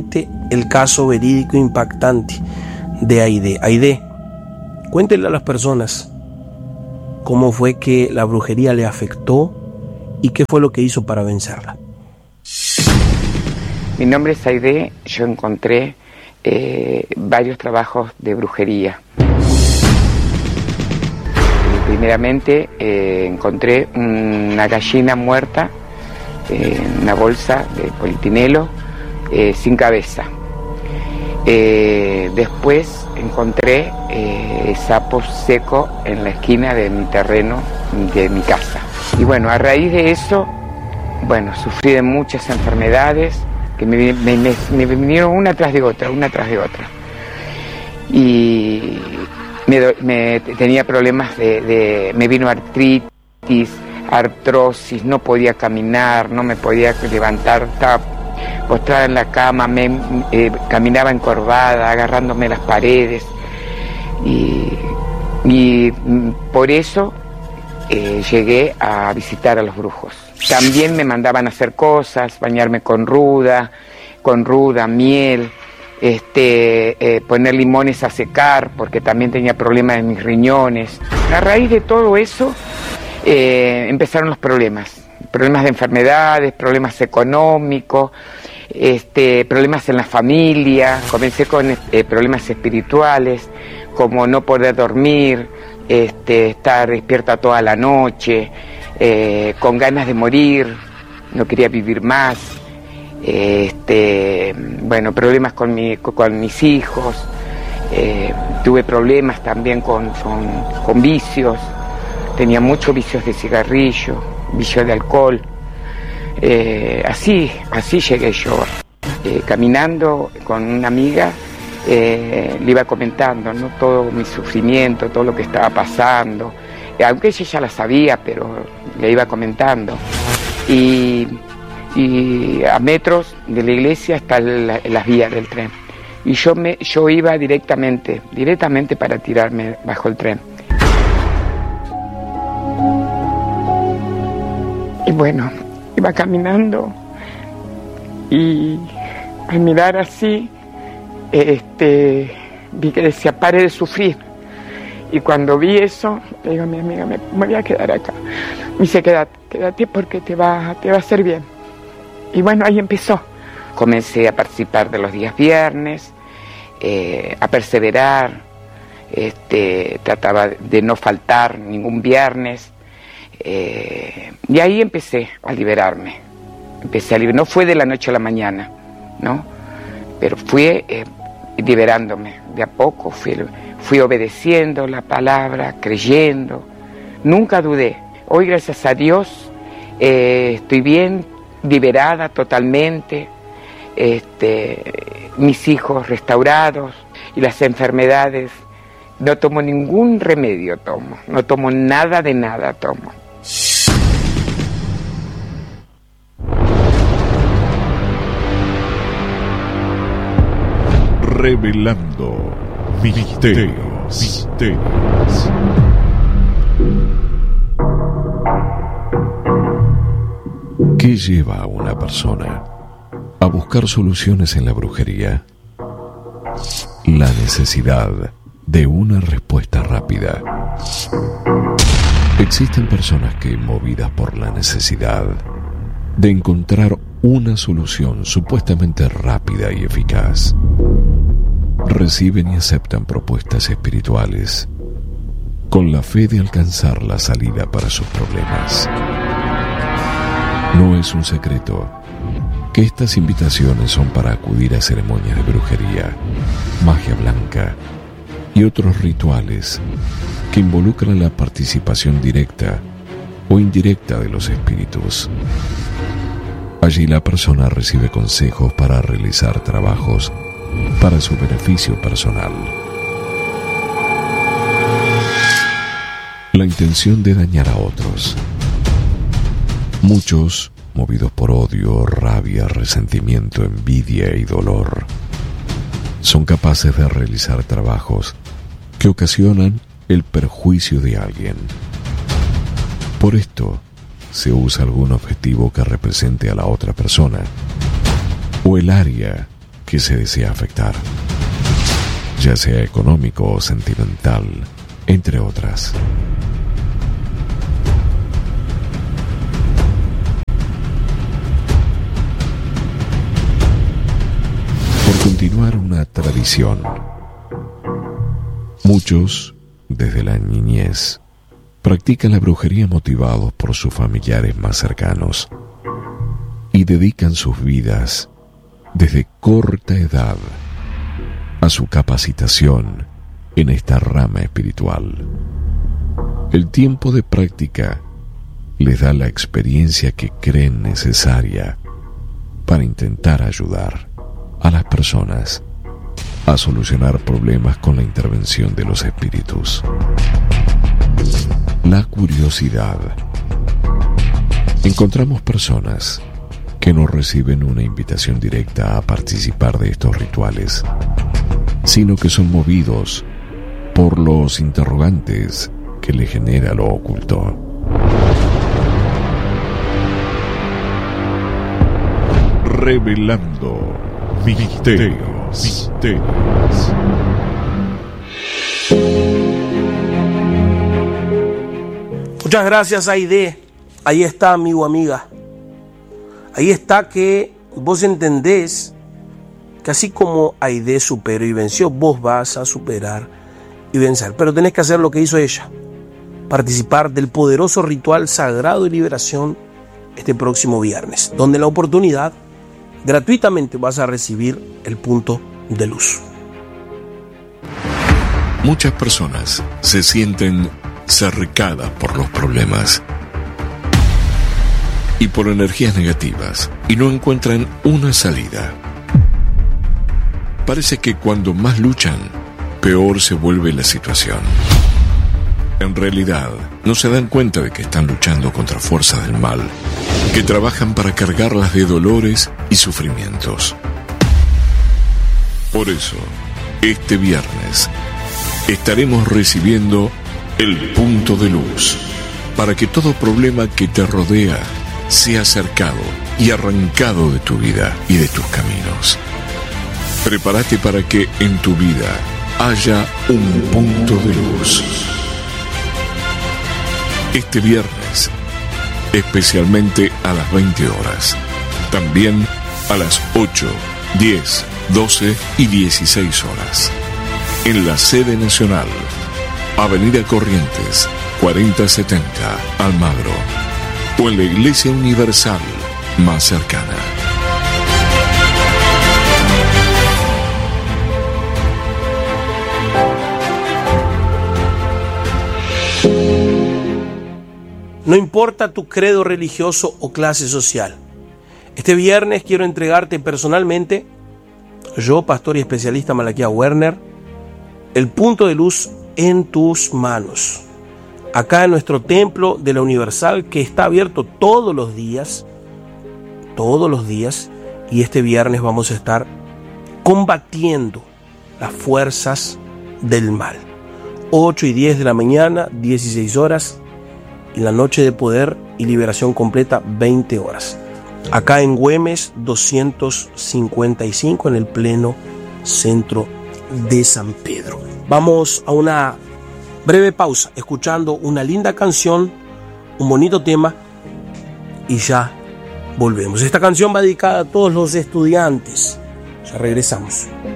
justamente el caso verídico impactante de Aide. Aide, cuéntele a las personas cómo fue que la brujería le afectó y qué fue lo que hizo para vencerla. Mi nombre es Aide. Yo encontré varios trabajos de brujería. Primeramente encontré una gallina muerta en una bolsa de politinelo sin cabeza. Después encontré sapo seco en la esquina de mi terreno, de mi casa. Y bueno, a raíz de eso, sufrí de muchas enfermedades que me vinieron una tras de otra. Y tenía problemas me vino artritis, artrosis, no podía caminar, no me podía levantar, estaba postrada en la cama, caminaba encorvada, agarrándome las paredes, y por eso llegué a visitar a los brujos. También me mandaban a hacer cosas, bañarme con ruda, miel, poner limones a secar, porque también tenía problemas en mis riñones. A raíz de todo eso empezaron los problemas de enfermedades, problemas económicos, problemas en la familia. Comencé con problemas espirituales, como no poder dormir, estar despierta toda la noche, con ganas de morir, no quería vivir más. Problemas con mis hijos, tuve problemas también con vicios, tenía muchos vicios de cigarrillo, vicios de alcohol. Así llegué yo, caminando con una amiga, le iba comentando, ¿no?, todo mi sufrimiento, todo lo que estaba pasando, aunque ella ya la sabía, pero le iba comentando. Y a metros de la iglesia están las vías del tren. Y yo iba directamente para tirarme bajo el tren. Y bueno, iba caminando y al mirar así, vi que decía: pare de sufrir. Y cuando vi eso, le digo a mi amiga: me voy a quedar acá. Me dice: quédate porque te va a hacer bien. Y bueno, ahí empezó. Comencé a participar de los días viernes, a perseverar, trataba de no faltar ningún viernes, y ahí empecé a liberarme. No fue de la noche a la mañana, ¿no? Pero fui liberándome de a poco, fui obedeciendo la palabra, creyendo, nunca dudé. Hoy, gracias a Dios, estoy bien, liberada totalmente, mis hijos restaurados, y las enfermedades, no tomo ningún remedio, no tomo nada de nada, tomo. Revelando misterios. ¿Qué lleva a una persona a buscar soluciones en la brujería? La necesidad de una respuesta rápida. Existen personas que, movidas por la necesidad de encontrar una solución supuestamente rápida y eficaz, reciben y aceptan propuestas espirituales con la fe de alcanzar la salida para sus problemas. No es un secreto que estas invitaciones son para acudir a ceremonias de brujería, magia blanca y otros rituales que involucran la participación directa o indirecta de los espíritus. Allí la persona recibe consejos para realizar trabajos para su beneficio personal. La intención de dañar a otros. Muchos, movidos por odio, rabia, resentimiento, envidia y dolor, son capaces de realizar trabajos que ocasionan el perjuicio de alguien. Por esto, se usa algún objetivo que represente a la otra persona o el área que se desea afectar, ya sea económico o sentimental, entre otras. Por continuar una tradición, muchos, desde la niñez, practican la brujería motivados por sus familiares más cercanos y dedican sus vidas desde corta edad a su capacitación en esta rama espiritual. El tiempo de práctica les da la experiencia que creen necesaria para intentar ayudar a las personas a solucionar problemas con la intervención de los espíritus. La curiosidad. Encontramos personas que no reciben una invitación directa a participar de estos rituales, sino que son movidos por los interrogantes que le genera lo oculto. Revelando misterios. Muchas gracias, Aide. Ahí está, amigo, amiga. Ahí está que vos entendés que así como Aide superó y venció, vos vas a superar y vencer. Pero tenés que hacer lo que hizo ella. Participar del poderoso ritual sagrado de liberación este próximo viernes, donde la oportunidad gratuitamente vas a recibir el punto de luz. Muchas personas se sienten cercadas por los problemas y por energías negativas y no encuentran una salida. Parece que cuando más luchan, peor se vuelve la situación. En realidad, no se dan cuenta de que están luchando contra fuerzas del mal, que trabajan para cargarlas de dolores y sufrimientos. Por eso, este viernes, estaremos recibiendo el punto de luz, para que todo problema que te rodea sea acercado y arrancado de tu vida y de tus caminos. Prepárate para que en tu vida haya un punto de luz. Este viernes, especialmente a las 20 horas, también a las 8, 10, 12 y 16 horas, en la sede nacional, Avenida Corrientes, 4070, Almagro, o en la Iglesia Universal más cercana. No importa tu credo religioso o clase social. Este viernes quiero entregarte personalmente, yo, pastor y especialista Malaquía Werner, el punto de luz en tus manos. Acá en nuestro templo de la Universal, que está abierto todos los días, y este viernes vamos a estar combatiendo las fuerzas del mal. 8 y 10 de la mañana, 16 horas, y la noche de poder y liberación completa, 20 horas. Acá en Güemes 255, en el pleno centro de San Pedro. Vamos a una breve pausa, escuchando una linda canción, un bonito tema, y ya volvemos. Esta canción va dedicada a todos los estudiantes. Ya regresamos.